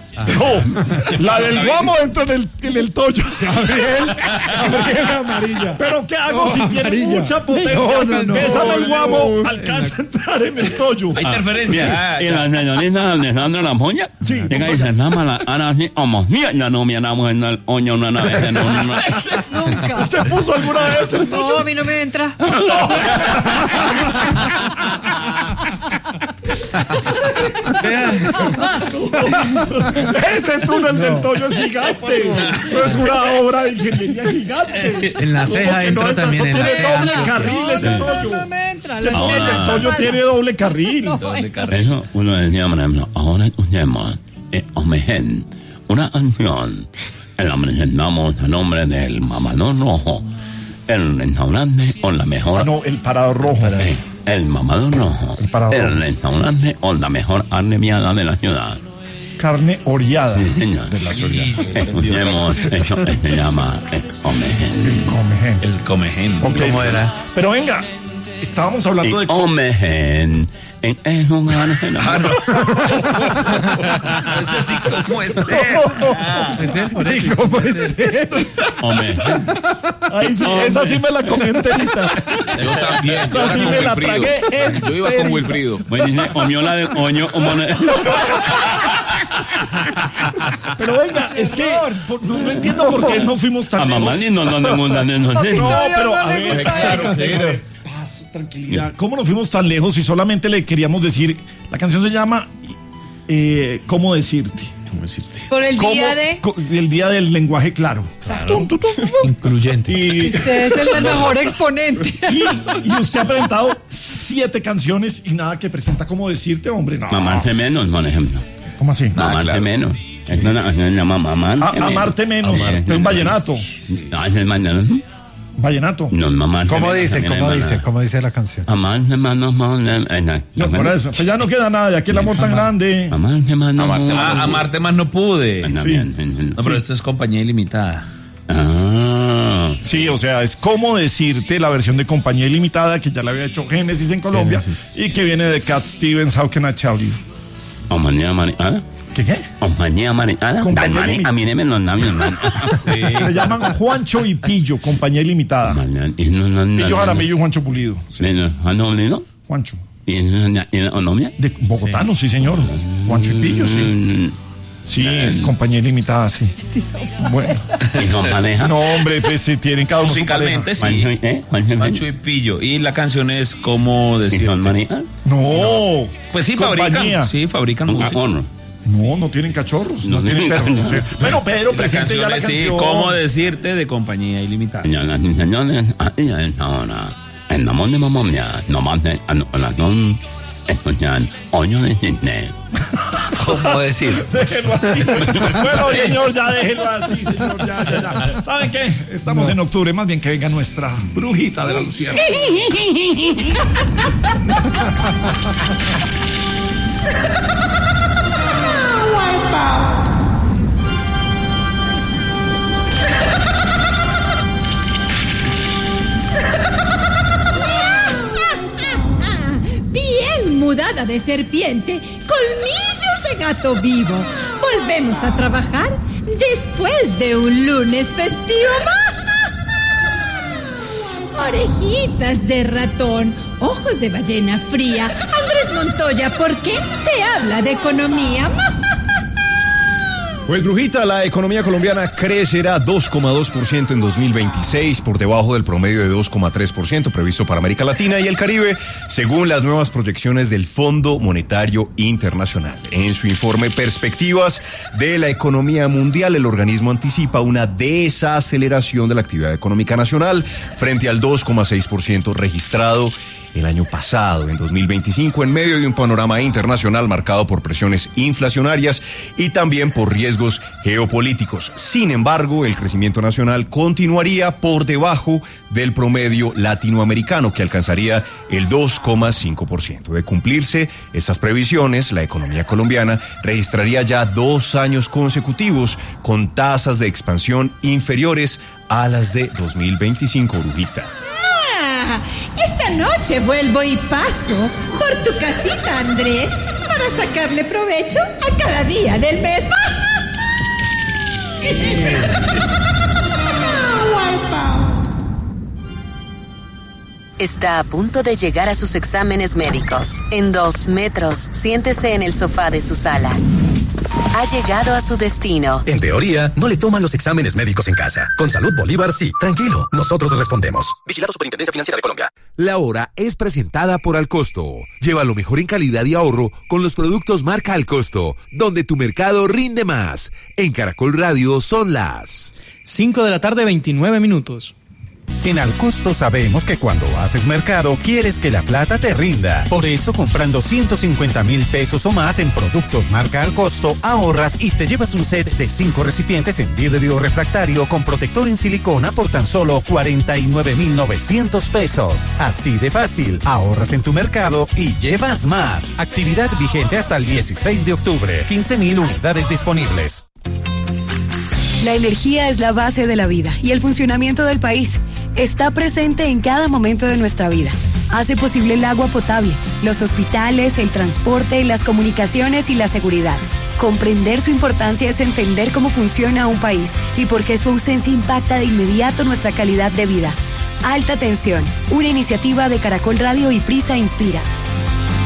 No, la del guamo entra en el Toyo. Gabriel amarilla. Pero ¿qué hago si tiene mucha potencia? Bésame el guamo, alcanza a entrar en el Toyo. Hay interferencia. Y la señorita Alejandra La Moña. Sí. Llega y dice, la Ana así, ya no miramos en el oño una vez. Nunca. ¿Usted puso alguna vez el Toyo? No, a mí no me entra. Ese túnel del Toyo es gigante. Eso es una obra de ingeniería gigante. En la ceja entra también. Eso En la tiene ceja. doble carril ese Toyo. No me entra. El Toyo tiene doble carril. Eso uno decía, por ejemplo, ahora escuchemos Omegen, una canción en la presentamos a nombre del Mamador Rojo, el restaurante o la mejor. No, el Parador Rojo. El Mamador Rojo, el restaurante o la mejor arneviada de la ciudad. Carne oreada. Sí, señor. De la ciudad. Escuchemos, eso se llama Omegen. El comején. Okay. ¿Cómo era? Pero venga, estábamos hablando de... Omegen. En un lugar Eso sí, ¿cómo es ser? Es él, por eso. ¿Cómo es eso? Ahí sí, esa sí me la comí enterita. Yo también. Esa sí me la tragué Yo iba con Wilfrido. Pues dice, omiola de oño, Pero venga, es que no entiendo por qué no fuimos tan a mamá lejos. ni no, No, pero a ver, claro, paz, tranquilidad. ¿Cómo nos fuimos tan lejos si solamente le queríamos decir? La canción se llama ¿Cómo decirte? Por el día el día del lenguaje claro. Incluyente. Y Usted es el mejor exponente. usted ha presentado 7 canciones y nada que presenta ¿Cómo decirte, hombre? No. Amarte menos, por ejemplo. ¿Cómo así? Amarte claro. menos. Es una canción que se llama Amarte menos. Es un vallenato. No, es el vallenato. Vallenato. No, amarte ¿Cómo menos, dice? también es ¿Cómo dice? vallenato. ¿Cómo dice la canción? Amarte menos, No, por eso. Pues ya no queda nada de aquí el amor tan grande. Amarte menos. Amarte más no pude. No, pero esto es compañía ilimitada. Ah. Sí, o sea, es ¿Cómo decirte? La versión de Compañía Ilimitada que ya la había hecho Génesis en Colombia y que viene de Cat Stevens, How Can I Tell You. Compañía maritada. ¿Qué? Compañía maritada. Compañía ilimitada. A mí me los labios, Se llaman Juancho y Pillo, Compañía Ilimitada. Pillo Jaramillo y Juancho Pulido. Juancho. ¿Y Colombia? De bogotano, sí, señor. Juancho y Pillo, sí. Sí, Compañía Ilimitada, sí. Bueno. ¿Y no maneja? No, hombre, pues si tienen cada uno su Musicalmente pareja. sí. Juancho y Pillo. Y la canción es ¿Cómo decir? ¿Son maneja? No. Pues sí, Compañía. fabrican música. No tienen cachorros, no tienen perros. No sé. Bueno, Pedro, La presente ya la canción es canción. ¿Cómo decirte? De Compañía Ilimitada. Señoras y señores, ahora, en la món de mamá mía, nomás de oración, escuchan, oño de Disney. ¿Cómo decir? Déjenlo así. Bueno, señor, ya déjenlo así, señor. Ya. ¿Saben qué? Estamos en octubre, más bien que venga nuestra brujita de la luciérnaga. Piel mudada de serpiente, colmillos de gato vivo. Volvemos a trabajar después de un lunes festivo. Orejitas de ratón, ojos de ballena fría. Andrés Montoya, ¿por qué se habla de economía? Pues brujita, la economía colombiana crecerá 2,2% en 2026, por debajo del promedio de 2,3% previsto para América Latina y el Caribe, según las nuevas proyecciones del Fondo Monetario Internacional. En su informe Perspectivas de la Economía Mundial, el organismo anticipa una desaceleración de la actividad económica nacional frente al 2,6% registrado el año pasado, en 2025, en medio de un panorama internacional marcado por presiones inflacionarias y también por riesgos geopolíticos. Sin embargo, el crecimiento nacional continuaría por debajo del promedio latinoamericano, que alcanzaría el 2,5%. De cumplirse estas previsiones, la economía colombiana registraría ya 2 años consecutivos con tasas de expansión inferiores a las de 2025, brujita. Esta noche vuelvo y paso por tu casita, Andrés, para sacarle provecho a cada día del mes. Está a punto de llegar a sus exámenes médicos. En 2 metros, siéntese en el sofá de su sala. Ha llegado a su destino. En teoría, no le toman los exámenes médicos en casa. Con Salud Bolívar, sí. Tranquilo, nosotros respondemos. Vigilado Superintendencia Financiera de Colombia. La Hora es presentada por Alcosto. Lleva lo mejor en calidad y ahorro con los productos marca Alcosto, donde tu mercado rinde más. En Caracol Radio son las 5:29 p.m. En Alcosto sabemos que cuando haces mercado quieres que la plata te rinda. Por eso, comprando 150,000 pesos o más en productos marca Alcosto, ahorras y te llevas un set de 5 recipientes en vidrio refractario con protector en silicona por tan solo 49,900 pesos. Así de fácil, ahorras en tu mercado y llevas más. Actividad vigente hasta el 16 de octubre. 15,000 unidades disponibles. La energía es la base de la vida y el funcionamiento del país. Está presente en cada momento de nuestra vida. Hace posible el agua potable, los hospitales, el transporte, las comunicaciones y la seguridad. Comprender su importancia es entender cómo funciona un país y por qué su ausencia impacta de inmediato nuestra calidad de vida. Alta Tensión, una iniciativa de Caracol Radio y Prisa Inspira.